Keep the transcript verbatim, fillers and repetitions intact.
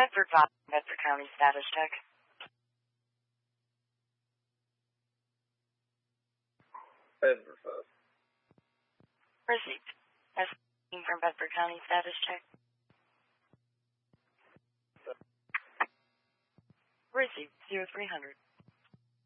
Bedford, Bedford County status check. Bedford five. Received. S from Bedford County status check. Received. Zero three hundred.